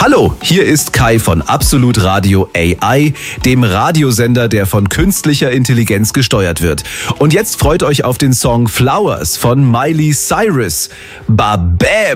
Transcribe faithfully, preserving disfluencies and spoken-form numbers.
Hallo, hier ist Kai von Absolut Radio A I, dem Radiosender, der von künstlicher Intelligenz gesteuert wird. Und jetzt freut euch auf den Song Flowers von Miley Cyrus. Babam!